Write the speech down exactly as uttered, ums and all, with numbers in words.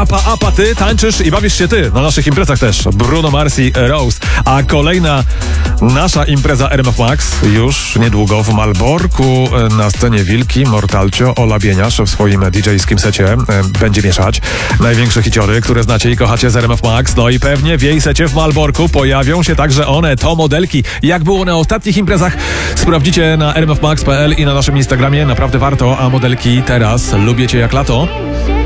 apa, apa, ty tańczysz i bawisz się ty na naszych imprezach też. Bruno Mars i Rose. A kolejna nasza impreza R M F Max już niedługo w Malborku na scenie Wilki, Mortalcio, Ola Bieniasz w swoim D J-skim secie będzie mieszać największe hiciory, które znacie i kochacie z R M F Max. No i pewnie w jej secie w Malborku pojawią się także one, to modelki. Jak było na ostatnich imprezach, sprawdzicie na r m f max kropka p l i na naszym Instagramie. Naprawdę warto, a modelki teraz lubię cię jak lato.